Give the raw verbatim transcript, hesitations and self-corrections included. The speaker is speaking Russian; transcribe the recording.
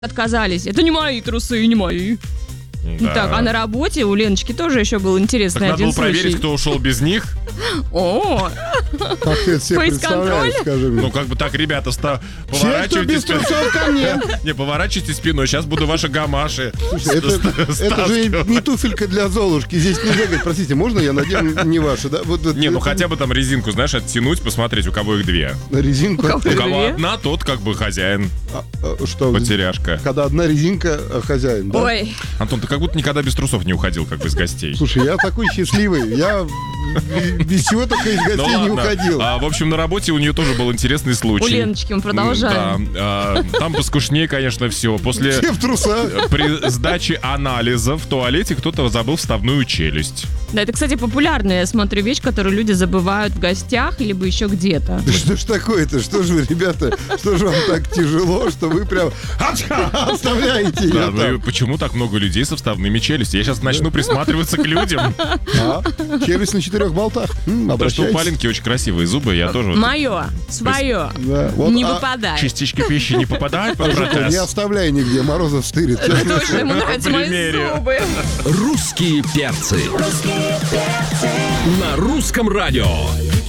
отказались. Это не мои трусы, не мои. Да. Так, а на работе у Леночки тоже еще был интересный Так один надо было случай. проверить, кто ушел без них. О, Как ты это себе представляешь, скажи мне? Ну, как бы так, ребята, ста... Все, кто без поворачивайтесь. трусов, ко мне. Не, поворачивайте спиной, сейчас буду ваши гамаши. Слушай, это, это же не туфелька для Золушки. Здесь нельзя говорить, простите, можно я надену не ваши, да? Вот, Не, ну это хотя бы там резинку, знаешь, оттянуть, посмотреть, у кого их две. на резинку. У кого У кого Две? одна, тот как бы хозяин, А, а, что? потеряшка. Когда одна резинка, а хозяин, да? ой. Антон, ты как будто никогда без трусов не уходил, как бы из гостей. Слушай, я такой счастливый. Я без чего только из Ну гостей не ладно. уходил. А, в общем, на работе у нее тоже был интересный случай. У Леночки мы продолжаем. Да, а, там поскушнее, конечно, все. После Все в трусах. при сдаче анализа в туалете кто-то забыл вставную челюсть. Да, это, кстати, популярная, я смотрю, вещь, которую люди забывают в гостях, либо еще где-то. Да что ж такое-то? Что же вы, ребята, что же вам так тяжело, что вы прям оставляете ее Да, ну и там? почему так много людей со вставными челюстями? Я сейчас начну присматриваться к людям. А? Челюсть на четырех болтах. М, То, что у обращайтесь. Паленки очень красивые зубы, я тоже... вот Мое, свое, Да, вот, не а, выпадает. Частички пищи не попадают под Не протез? оставляй нигде, Морозов стырит. Точно, ему нравятся мои примере. зубы. Русские перцы. На русском радио.